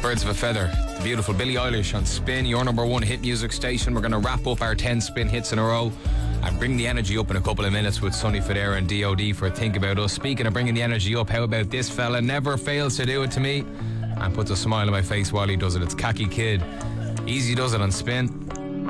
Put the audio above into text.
Birds of a Feather. Beautiful Billie Eilish on Spin, your number one hit music station. We're going to wrap up our 10 Spin hits in a row and bring the energy up in a couple of minutes with Sonny Fodera and D.O.D. for Think About Us. Speaking of bringing the energy up, how about this fella? Never fails to do it to me and puts a smile on my face while he does it. It's Khaki Kid. Easy does it on Spin.